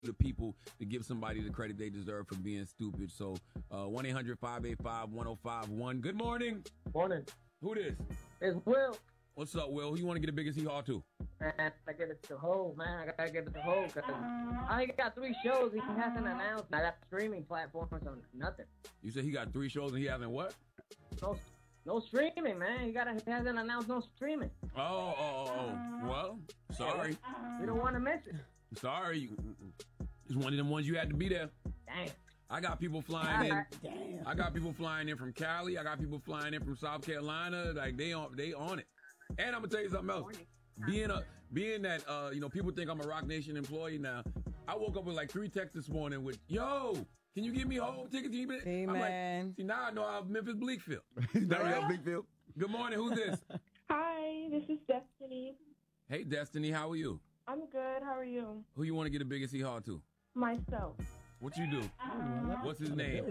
the people to give somebody the credit they deserve for being stupid. So 1-800-585-1051. Good morning. Morning. Who this? It's Will. What's up, Will? Who you want to get the biggest hee-haw to? Man, I get it to Ho, man. I gotta get it to Ho because I only got 3 shows he hasn't announced. I got streaming platforms or nothing. You said he got 3 shows and he hasn't what? No streaming, man. He hasn't announced no streaming. Oh. Well, sorry. You don't want to miss it. Sorry. It's one of them ones you had to be there. Dang. I got people flying in. Damn. I got people flying in from Cali. I got people flying in from South Carolina. Like they on it. And I'm gonna tell you something else. Being that people think I'm a Rock Nation employee now. I woke up with like 3 texts this morning with, yo, can you give me whole tickets? Hey, I'm man. like, see, now I know I'm Memphis Bleakfield. Now you have Bleakfield? Good morning. Who's this? Hi, this is Destiny. Hey, Destiny. How are you? I'm good. How are you? Who you want to get the biggest hee-haw to? Myself. What you do? What's his name?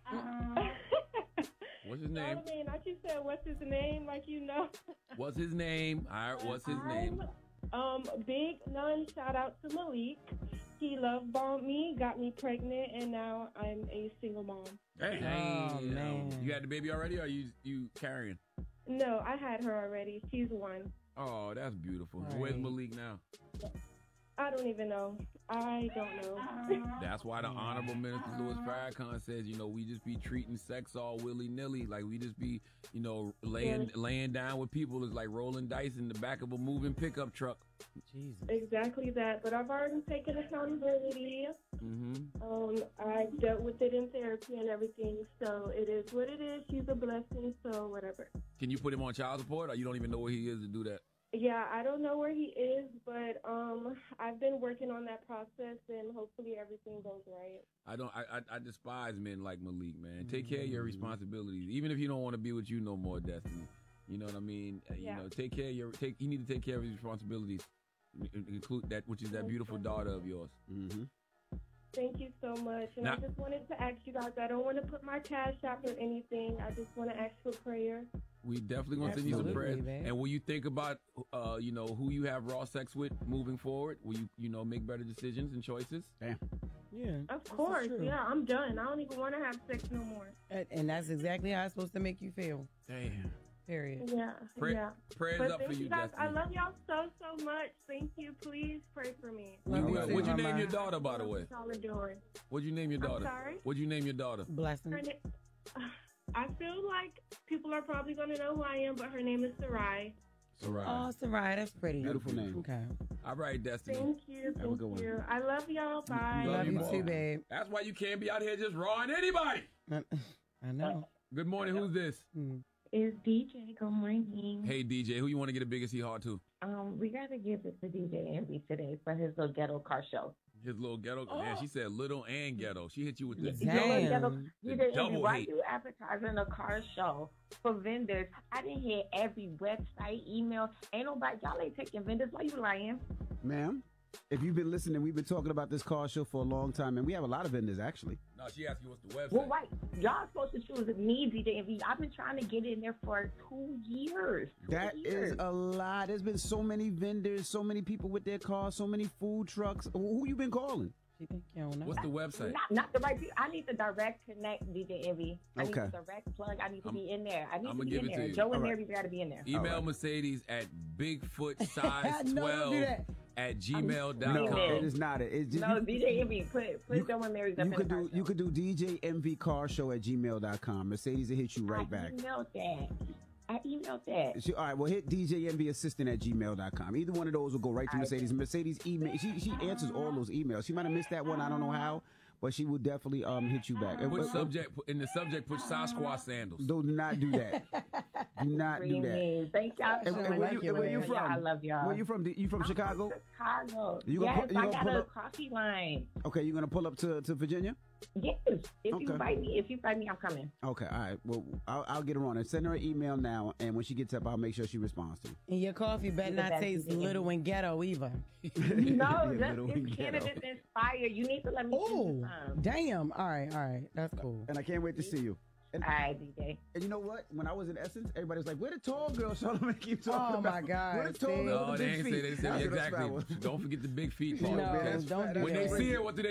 What's his name? I mean, I just said, what's his name? Like, you know. What's his name? All right, what's his name? Big none shout out to Malik. He love bombed me, got me pregnant, and now I'm a single mom. Hey, Oh, man. You had the baby already, or are you carrying? No, I had her already. She's 1. Oh, that's beautiful. Right. Where's Malik now? I don't even know. I don't know. That's why the Honorable Minister Louis Farrakhan says, we just be treating sex all willy-nilly. Like, we just be, laying down with people is like rolling dice in the back of a moving pickup truck. Jesus. Exactly that. But I've already taken accountability. Mm-hmm. I dealt with it in therapy and everything. So it is what it is. She's a blessing. So whatever. Can you put him on child support, or you don't even know where he is to do that? Yeah, I don't know where he is, but I've been working on that process, and hopefully everything goes right. I despise men like Malik, man. Take care of your responsibilities, even if you don't want to be with you no more, Destiny. You know what I mean? Yeah. Take care of you need to take care of his responsibilities, include that, which is that beautiful daughter of yours. Mm-hmm. Thank you so much. And I just wanted to ask you guys, I don't want to put my cash out or anything. I just want to ask for prayer. We definitely gonna send you some Absolutely, prayers. man. And will you think about, who you have raw sex with moving forward? Will you, make better decisions and choices? Damn. Yeah. Of this is course. true. Yeah, I'm done. I don't even want to have sex no more. And that's exactly how it's supposed to make you feel. Damn. Period. Yeah. yeah. Prayers But up for thank you, you guys. Destiny. I love y'all so much. Thank you. Please pray for me. Love you too, What'd you name Mama. your daughter, by the way? Y'all are doing. What'd you name your daughter? sorry? What'd you name your daughter? Blessing. Her I feel like people are probably going to know who I am, but her name is Sarai. Sarai. Oh, Sarai, that's pretty. Beautiful name. Okay. All right, Destiny. Thank you. Have a good one. Thank you. I love y'all. Bye. Love you more. too, babe. That's why you can't be out here just rawing anybody. I know. Good morning. Who's this? It's DJ. Good morning. Hey, DJ. Who you want to get the biggest hee-haw to? We gotta give it to DJ Envy today for his little ghetto car show. His little ghetto. Man, she said little and ghetto. She hit you with the Damn. DJ Envy, double why hate. you advertising a car show for vendors? I didn't hear every website, email. Ain't nobody, y'all ain't taking vendors. Why you lying? Ma'am, if you've been listening, we've been talking about this car show for a long time, and we have a lot of vendors, actually. No, she asked you what's the website. Well, why? Y'all supposed to choose me, DJ Envy. I've been trying to get in there for 2 years. That is a lot. There's been so many vendors, so many people with their cars, so many food trucks. Who you been calling? She think you don't know. What's the website? Not the right people. I need the direct connect, DJ Envy. I need Okay. the direct plug. I need to be in there. I need I'ma to be give in it to there. you. Joe and All right. Mary got to be in there. Email right. Mercedes at Bigfoot size No, don't do 12 that. at gmail.com. No, Email. it is not. It's just, No, DJ Envy, put Joe and Mary's up you in could the do car you show. could do DJ MV Car Show at gmail.com. Mercedes will hit you right back. I emailed that. All right, well, hit DJ MV Assistant at gmail.com. Either one of those will go right to Mercedes. Mercedes email. She answers all those emails. She might have missed that one. I don't know how, but she will definitely hit you back. Put in the subject, put Sasquatch sandals. Do not do that. Do not do that. Thank y'all so And much. where you from? I love y'all. Where you from? You from Chicago? Chicago. You Yes, gonna I got pull a up? coffee line. Okay, you're gonna pull up to Virginia? Yes. If Okay. you invite me, I'm coming. Okay, all right. Well, I'll get her on and send her an email now, and when she gets up, I'll make sure she responds to you. And your coffee better You're the not best taste DJ. little and ghetto either. No, Yeah, little it's ghetto. cannabis inspired. You need to let me see Oh, some. damn. All right. That's cool. And I can't wait to see you. And, All right, DJ. and you know what? When I was in Essence, everybody was like, "Where the tall girl?" Charlamagne keep talking Oh, about. my God, Where the tall see? girl No, with they the ain't big say feet? they say That's what I'm exactly. saying. Don't forget the big feet part. No, because don't do when they that. see her, what do they